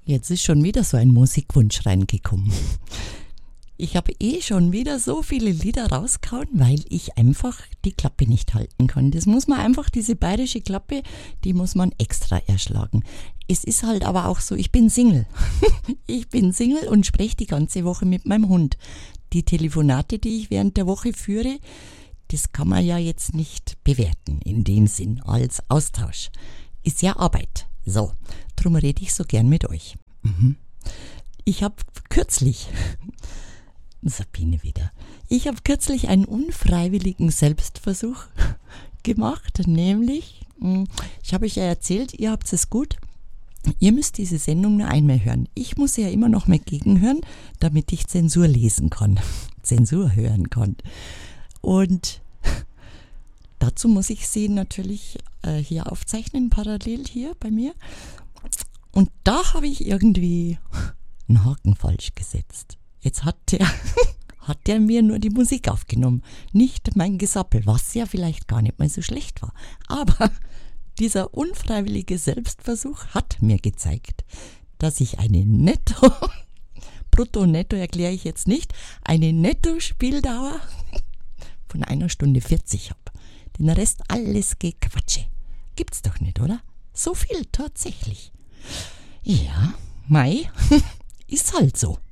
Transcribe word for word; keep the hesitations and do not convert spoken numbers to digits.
Jetzt ist schon wieder so ein Musikwunsch reingekommen. Ich habe eh schon wieder so viele Lieder rausgehauen, weil ich einfach die Klappe nicht halten kann. Das muss man einfach, diese bayerische Klappe, die muss man extra erschlagen. Es ist halt aber auch so, ich bin Single. Ich bin Single und spreche die ganze Woche mit meinem Hund. Die Telefonate, die ich während der Woche führe, das kann man ja jetzt nicht bewerten, in dem Sinn, als Austausch. Ist ja Arbeit. So, drum rede ich so gern mit euch. Mhm. Ich habe kürzlich, Sabine wieder, ich habe kürzlich einen unfreiwilligen Selbstversuch gemacht, nämlich, ich habe euch ja erzählt, ihr habt es gut, ihr müsst diese Sendung nur einmal hören. Ich muss ja immer noch mal gegenhören, damit ich Zensur lesen kann, Zensur hören kann. Und dazu muss ich sie natürlich äh, hier aufzeichnen, parallel hier bei mir. Und da habe ich irgendwie einen Haken falsch gesetzt. Jetzt hat der, hat der mir nur die Musik aufgenommen, nicht mein Gesappel, was ja vielleicht gar nicht mal so schlecht war. Aber dieser unfreiwillige Selbstversuch hat mir gezeigt, dass ich eine Netto, Brutto und Netto erkläre ich jetzt nicht, eine Netto-Spieldauer von einer Stunde vierzig habe. Den Rest alles Gequatsche. Gibt's doch nicht, oder? So viel tatsächlich. Ja, Mai, ist halt so.